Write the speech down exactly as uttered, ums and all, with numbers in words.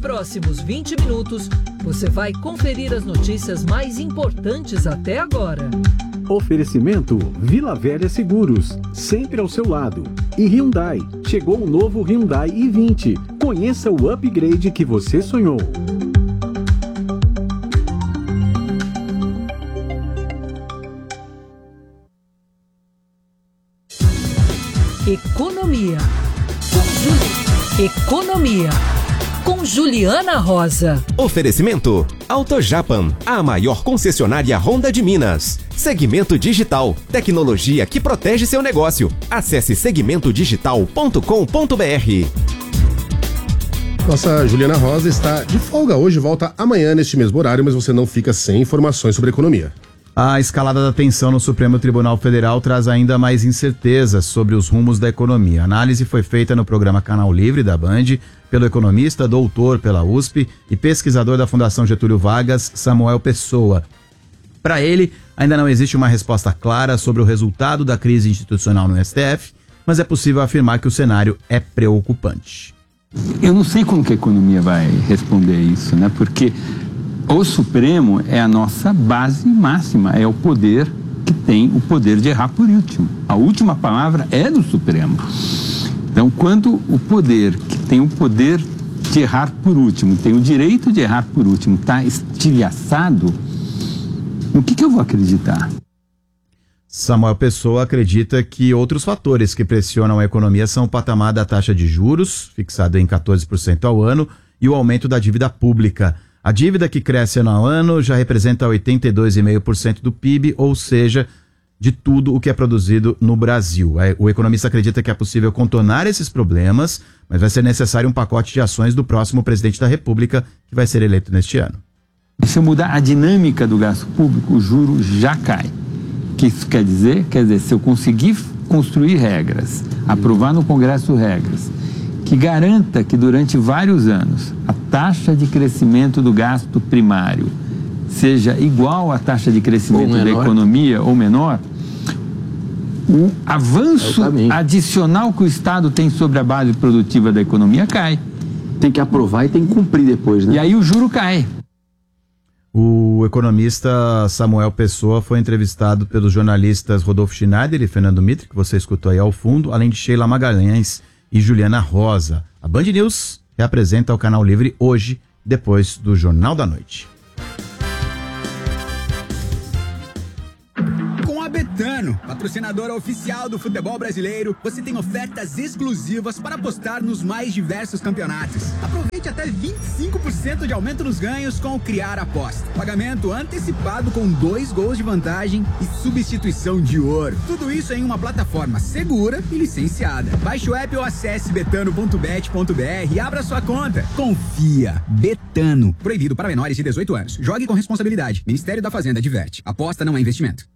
próximos vinte minutos, você vai conferir as notícias mais importantes até agora. Oferecimento Vila Velha Seguros, sempre ao seu lado. E Hyundai, chegou o novo Hyundai i vinte. Conheça o upgrade que você sonhou. Economia. Com Juli... Economia. Com Juliana Rosa. Oferecimento AutoJapan, a maior concessionária Honda de Minas. Segmento Digital, tecnologia que protege seu negócio. Acesse segmento digital ponto com ponto b r. Nossa Juliana Rosa está de folga hoje, volta amanhã neste mesmo horário, mas você não fica sem informações sobre economia. A escalada da tensão no Supremo Tribunal Federal traz ainda mais incertezas sobre os rumos da economia. A análise foi feita no programa Canal Livre da Band pelo economista, doutor pela U S P e pesquisador da Fundação Getúlio Vargas, Samuel Pessoa. Para ele, ainda não existe uma resposta clara sobre o resultado da crise institucional no S T F, mas é possível afirmar que o cenário é preocupante. Eu não sei como que a economia vai responder isso, né? Porque o Supremo é a nossa base máxima, é o poder que tem o poder de errar por último. A última palavra é do Supremo. Então, quando o poder que tem o poder de errar por último, tem o direito de errar por último, está estilhaçado, no que, que eu vou acreditar? Samuel Pessoa acredita que outros fatores que pressionam a economia são o patamar da taxa de juros, fixado em quatorze por cento ao ano, e o aumento da dívida pública. A dívida que cresce ano a ano já representa oitenta e dois vírgula cinco por cento do P I B, ou seja, de tudo o que é produzido no Brasil. O economista acredita que é possível contornar esses problemas, mas vai ser necessário um pacote de ações do próximo presidente da República, que vai ser eleito neste ano. Se eu mudar a dinâmica do gasto público, o juro já cai. O que isso quer dizer? Quer dizer, se eu conseguir construir regras, aprovar no Congresso regras, que garanta que durante vários anos a taxa de crescimento do gasto primário seja igual à taxa de crescimento da economia ou menor, o avanço adicional que o Estado tem sobre a base produtiva da economia cai. Tem que aprovar e tem que cumprir depois, né? E aí o juro cai. O economista Samuel Pessoa foi entrevistado pelos jornalistas Rodolfo Schneider e Fernando Mitre, que você escutou aí ao fundo, além de Sheila Magalhães e Juliana Rosa. A Band News reapresenta o Canal Livre hoje, depois do Jornal da Noite. Com a Betano, patrocinadora oficial do futebol brasileiro, você tem ofertas exclusivas para apostar nos mais diversos campeonatos. Aproveite até vinte e cinco por cento de aumento nos ganhos com o Criar Aposta. Pagamento antecipado com dois gols de vantagem e substituição de ouro. Tudo isso em uma plataforma segura e licenciada. Baixe o app ou acesse betano ponto bet ponto b r e abra sua conta. Confia. Betano. Proibido para menores de dezoito anos. Jogue com responsabilidade. Ministério da Fazenda adverte. Aposta não é investimento.